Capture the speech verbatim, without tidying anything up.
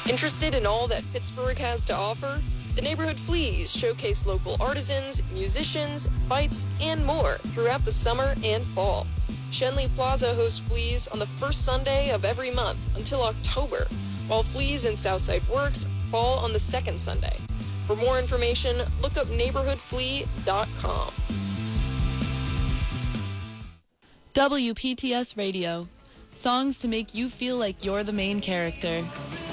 Interested in all that Pittsburgh has to offer? The Neighborhood Fleas showcase local artisans, musicians, fights, and more throughout the summer and fall. Shenley Plaza hosts Fleas on the first Sunday of every month until October, while Fleas and Southside Works fall on the second Sunday. For more information, look up neighborhood flea dot com. W P T S Radio. Songs to make you feel like you're the main character.